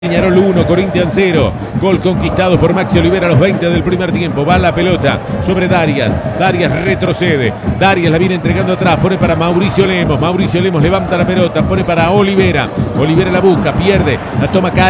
Peñarol 1, Corinthians 0. Gol conquistado por Maxi Olivera a los 20 del primer tiempo. Va la pelota sobre Darias. Darias retrocede. Darias la viene entregando atrás. Pone para Mauricio Lemos. Mauricio Lemos levanta la pelota. Pone para Olivera. Olivera la busca. Pierde. La toma acá.